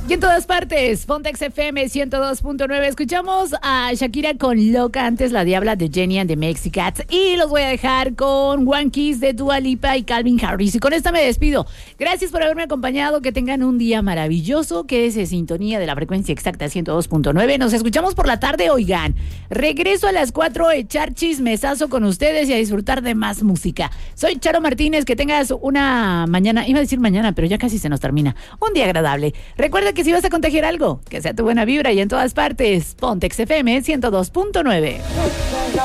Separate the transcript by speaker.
Speaker 1: Y en todas partes, Pontex FM 102.9. Escuchamos a Shakira con Loca, antes La Diabla de Jenny and the Mexicats. Y los voy a dejar con One Kiss de Dua Lipa y Calvin Harris. Y con esta me despido. Gracias por haberme acompañado. Que tengan un día maravilloso. Quédese en sintonía de la frecuencia exacta 102.9. Nos escuchamos por la tarde, oigan. Regreso a las 4 a echar chismesazo con ustedes y a disfrutar de más música. Soy Charo Martínez. Que tengas una mañana, iba a decir mañana, pero ya casi se nos termina. Un día agradable. Recuerda que si vas a contagiar algo, que sea tu buena vibra, y en todas partes, Pontex FM 102.9.